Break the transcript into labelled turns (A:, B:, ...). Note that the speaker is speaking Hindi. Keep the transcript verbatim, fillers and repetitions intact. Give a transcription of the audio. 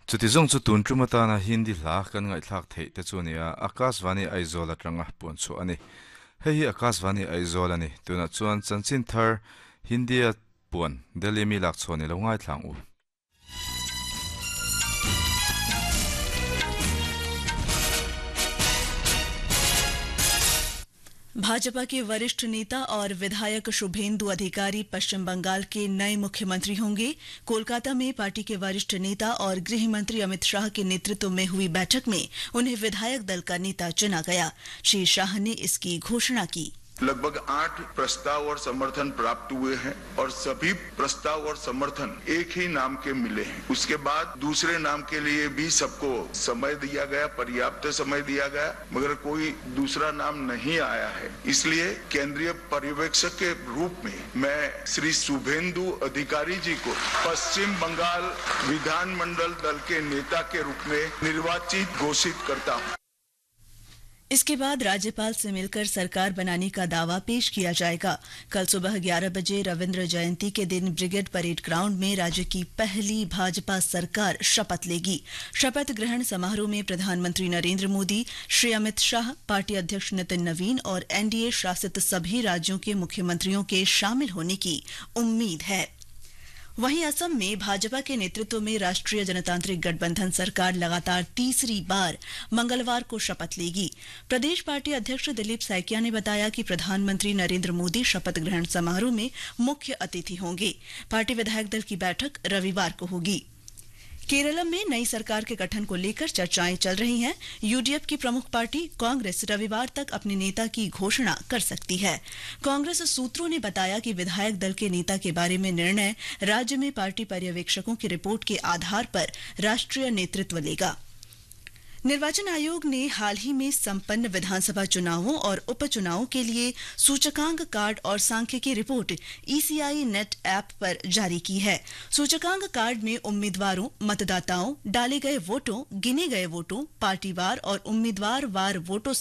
A: Chuti zong chu tun trumata na hindi la kan ngai thak thei te chu nia Akashvani aizola tanga pon chu ani hei Akashvani aizola ni tuna chuan chanchin thar hindia pon Delhi mi lak chhoni lo ngai thlang u
B: Bhajpa के वरिष्ठ नेता और विधायक शुभेंदु अधिकारी पश्चिम बंगाल के नए मुख्यमंत्री होंगे। कोलकाता में पार्टी के वरिष्ठ नेता और गृह मंत्री अमित शाह के नेतृत्व में हुई बैठक में उन्हें विधायक दल का नेता चुना गया। श्री शाह ने इसकी घोषणा की।
C: लगभग आठ प्रस्ताव और समर्थन प्राप्त हुए हैं और सभी प्रस्ताव और समर्थन एक ही नाम के मिले हैं। उसके बाद दूसरे नाम के लिए भी सबको समय दिया गया, पर्याप्त समय दिया गया, मगर कोई दूसरा नाम नहीं आया है। इसलिए केंद्रीय पर्यवेक्षक के रूप में मैं श्री शुभेंदु अधिकारी जी को पश्चिम बंगाल विधानमंडल दल के नेता के रूप में निर्वाचित घोषित करता हूँ।
B: इसके बाद राज्यपाल से मिलकर सरकार बनाने का दावा पेश किया जाएगा। कल सुबह ग्यारह बजे रविंद्र जयंती के दिन ब्रिगेड परेड ग्राउंड में राज्य की पहली भाजपा सरकार शपथ लेगी। शपथ ग्रहण समारोह में प्रधानमंत्री नरेंद्र मोदी, श्री अमित शाह, पार्टी अध्यक्ष नितिन नवीन और एनडीए शासित सभी राज्यों के मुख्यमंत्रियों के शामिल होने की उम्मीद है। वहीं असम में भाजपा के नेतृत्व में राष्ट्रीय जनतांत्रिक गठबंधन सरकार लगातार तीसरी बार मंगलवार को शपथ लेगी। प्रदेश पार्टी अध्यक्ष दिलीप सैकिया ने बताया कि प्रधानमंत्री नरेंद्र मोदी शपथ ग्रहण समारोह में मुख्य अतिथि होंगे। पार्टी विधायक दल की बैठक रविवार को होगी। केरलम में नई सरकार के गठन को लेकर चर्चाएं चल रही हैं। यूडीएफ की प्रमुख पार्टी कांग्रेस रविवार तक अपने नेता की घोषणा कर सकती है। कांग्रेस सूत्रों ने बताया कि विधायक दल के नेता के बारे में निर्णय राज्य में पार्टी पर्यवेक्षकों की रिपोर्ट के आधार पर राष्ट्रीय नेतृत्व लेगा। निर्वाचन आयोग ने हाल ही में संपन्न विधानसभा चुनावों और उपचुनावों के लिए सूचकांक कार्ड और सांख्यिकी रिपोर्ट ईसीआई नेट ऐप पर जारी की है। सूचकांक कार्ड में उम्मीदवारों, मतदाताओं, डाले गए वोटों, गिने गए वोटों, पार्टीवार और उम्मीदवार वार वोटों